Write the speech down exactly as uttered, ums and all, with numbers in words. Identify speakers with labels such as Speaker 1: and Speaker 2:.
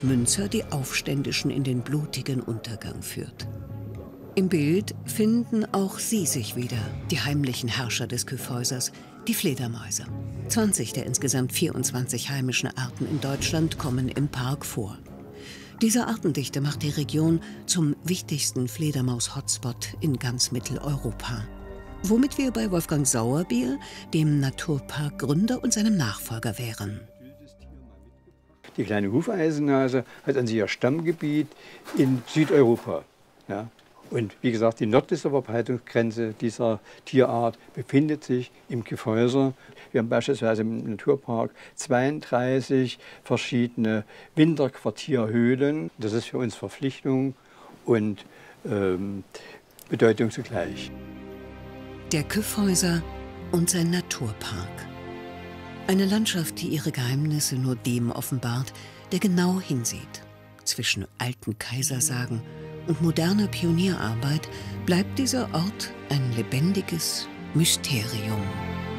Speaker 1: Münzer die Aufständischen in den blutigen Untergang führt. Im Bild finden auch sie sich wieder, die heimlichen Herrscher des Kyffhäusers, die Fledermäuse. zwanzig der insgesamt vierundzwanzig heimischen Arten in Deutschland kommen im Park vor. Diese Artendichte macht die Region zum wichtigsten Fledermaus-Hotspot in ganz Mitteleuropa. Womit wir bei Wolfgang Sauerbier, dem Naturparkgründer und seinem Nachfolger, wären.
Speaker 2: Die kleine Hufeisennase hat an sich ihr Stammgebiet in Südeuropa. Ja. Und wie gesagt, die nördlichste Verbreitungsgrenze dieser Tierart befindet sich im Kyffhäuser. Wir haben beispielsweise im Naturpark zweiunddreißig verschiedene Winterquartierhöhlen. Das ist für uns Verpflichtung und ähm, Bedeutung zugleich.
Speaker 1: Der Kyffhäuser und sein Naturpark. Eine Landschaft, die ihre Geheimnisse nur dem offenbart, der genau hinsieht. Zwischen alten Kaisersagen und moderner Pionierarbeit bleibt dieser Ort ein lebendiges Mysterium.